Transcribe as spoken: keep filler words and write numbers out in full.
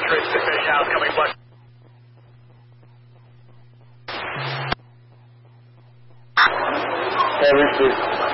hundred to finish out, coming west. Seven six.